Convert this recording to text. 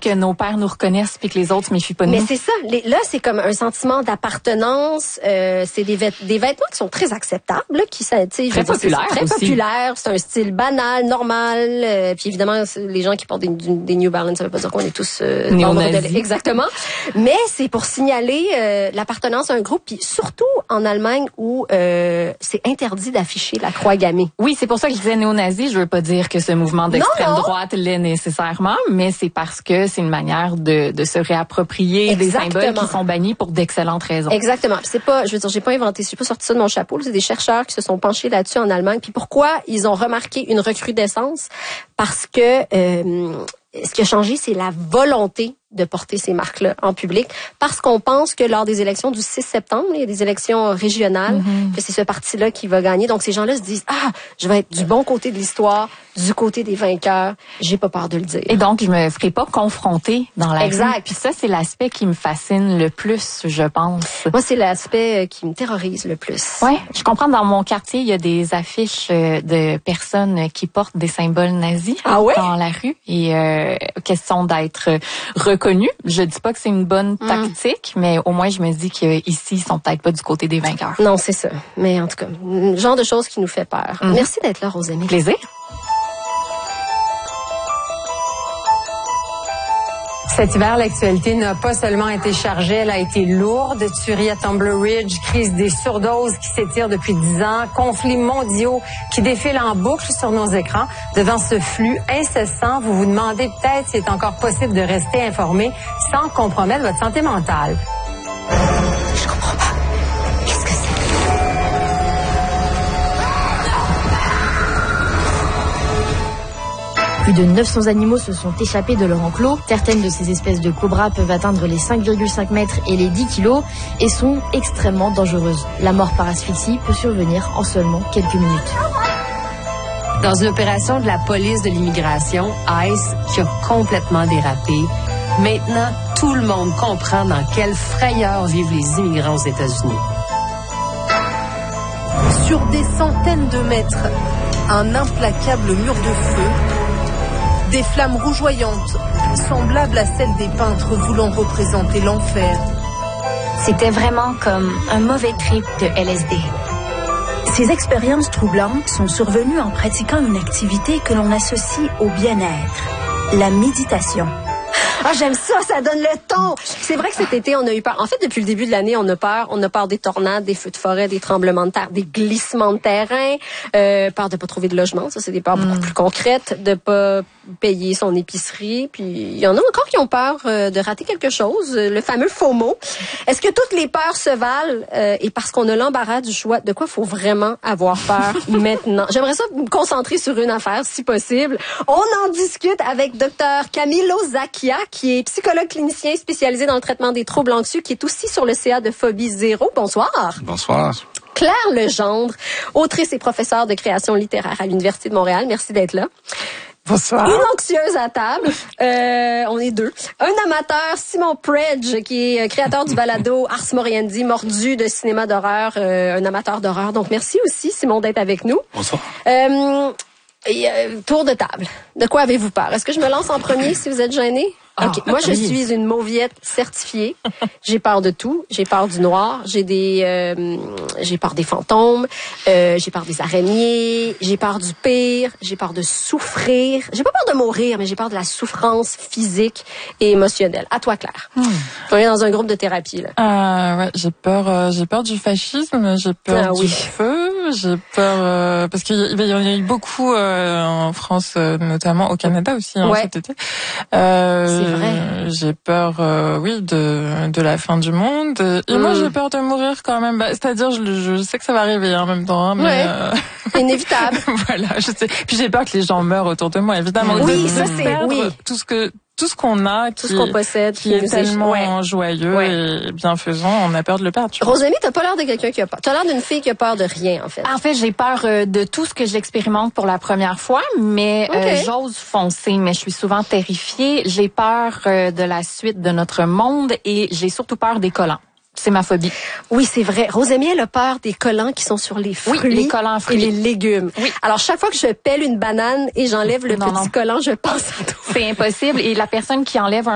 que nos pères nous reconnaissent puis que les autres se méfient pas de nous. Mais c'est ça. Là, c'est comme un sentiment d'appartenance. C'est des vêtements qui sont très acceptables, là, très populaires. Très populaire. C'est un style banal, normal. Puis évidemment, les gens qui portent des New Balance, ça veut pas dire qu'on est tous néo-nazis. Exactement. Mais c'est pour signaler l'appartenance à un groupe. Puis surtout en Allemagne où c'est interdit d'afficher la croix gammée. Oui, c'est pour ça que je disais néo-nazi. Je veux pas dire que ce mouvement d'extrême droite l'est nécessairement, mais c'est parce que c'est une manière de se réapproprier des symboles qui sont bannis pour d'excellentes raisons. Exactement. C'est pas, je veux dire, j'ai pas sorti ça de mon chapeau. C'est des chercheurs qui se sont penchés là-dessus en Allemagne. Puis pourquoi ils ont remarqué une recrudescence? Parce que ce qui a changé, c'est la volonté de porter ces marques-là en public, parce qu'on pense que lors des élections du 6 septembre, il y a des élections régionales, que c'est ce parti-là qui va gagner. Donc, ces gens-là se disent, je vais être du bon côté de l'histoire, du côté des vainqueurs. J'ai pas peur de le dire. Et donc, je me ferai pas confronter dans la exact. rue. Puis ça, c'est l'aspect qui me fascine le plus, je pense. Moi, c'est l'aspect qui me terrorise le plus. Ouais, je comprends. Dans mon quartier, il y a des affiches de personnes qui portent des symboles nazis dans la rue. Et question d'être reconnus. Je dis pas que c'est une bonne tactique, mais au moins je me dis qu'ici, ils sont peut-être pas du côté des vainqueurs. Non, c'est ça. Mais en tout cas, le genre de choses qui nous fait peur. Merci d'être là, Rosemée. Plaisir. Cet hiver, l'actualité n'a pas seulement été chargée, elle a été lourde. Tuerie à Tumbler Ridge, crise des surdoses qui s'étire depuis 10 ans, conflits mondiaux qui défilent en boucle sur nos écrans. Devant ce flux incessant, vous vous demandez peut-être s'il est encore possible de rester informé sans compromettre votre santé mentale. Je comprends pas. Qu'est-ce que c'est? Plus de 900 animaux se sont échappés de leur enclos. Certaines de ces espèces de cobras peuvent atteindre les 5,5 mètres et les 10 kilos et sont extrêmement dangereuses. La mort par asphyxie peut survenir en seulement quelques minutes. Dans une opération de la police de l'immigration, ICE, qui a complètement dérapé, maintenant, tout le monde comprend dans quelle frayeur vivent les immigrants aux États-Unis. Sur des centaines de mètres, un implacable mur de feu, des flammes rougeoyantes, semblables à celles des peintres voulant représenter l'enfer. C'était vraiment comme un mauvais trip de LSD. Ces expériences troublantes sont survenues en pratiquant une activité que l'on associe au bien-être, la méditation. Ah, j'aime ça, ça donne le ton. C'est vrai que cet été, on a eu peur. En fait, depuis le début de l'année, on a peur. On a peur des tornades, des feux de forêt, des tremblements de terre, des glissements de terrain, peur de pas trouver de logement. Ça, c'est des peurs beaucoup plus concrètes, de pas payer son épicerie. Puis, il y en a encore qui ont peur de rater quelque chose, le fameux FOMO. Est-ce que toutes les peurs se valent? Et parce qu'on a l'embarras du choix, de quoi faut vraiment avoir peur maintenant? J'aimerais ça me concentrer sur une affaire, si possible. On en discute avec Dr Camilo Zacchia, qui est psychologue clinicien spécialisé dans le traitement des troubles anxieux, qui est aussi sur le CA de Phobie Zéro. Bonsoir. Bonsoir. Claire Legendre, autrice et professeure de création littéraire à l'Université de Montréal. Merci d'être là. Bonsoir. Une anxieuse à table. On est deux. Un amateur, Simon Predge, qui est créateur du balado Ars Moriendi, mordu de cinéma d'horreur, un amateur d'horreur. Donc, merci aussi, Simon, d'être avec nous. Bonsoir. Tour de table. De quoi avez-vous peur? Est-ce que je me lance en premier si vous êtes gêné? OK. Moi, je suis une mauviette certifiée. J'ai peur de tout. J'ai peur du noir. J'ai peur des fantômes. J'ai peur des araignées. J'ai peur du pire. J'ai peur de souffrir. J'ai pas peur de mourir, mais j'ai peur de la souffrance physique et émotionnelle. À toi, Claire. On est dans un groupe de thérapie, là. Ouais, j'ai peur du fascisme. J'ai peur du feu. J'ai peur, parce qu'il y en a eu beaucoup, en France, notamment au Canada aussi, cet été. C'est vrai. J'ai peur, de la fin du monde. Et moi, j'ai peur de mourir quand même. C'est-à-dire, je sais que ça va arriver en même temps, mais inévitable. Voilà, je sais. Puis j'ai peur que les gens meurent autour de moi, évidemment. Oui, ça c'est tout ce qu'on a, tout ce qu'on possède, qui est tellement joyeux et bienfaisant, on a peur de le perdre. Rosemée, t'as pas l'air de quelqu'un qui a peur. T'as l'air d'une fille qui a peur de rien, en fait. En fait, j'ai peur de tout ce que j'expérimente pour la première fois, mais j'ose foncer, mais je suis souvent terrifiée. J'ai peur de la suite de notre monde et j'ai surtout peur des collants. C'est ma phobie. Oui, c'est vrai. Rosemée, elle a peur des collants qui sont sur les fruits. Oui, les collants fruits. Et les légumes. Oui. Alors, chaque fois que je pèle une banane et j'enlève le petit collant, je pense à tout. C'est impossible. Et la personne qui enlève un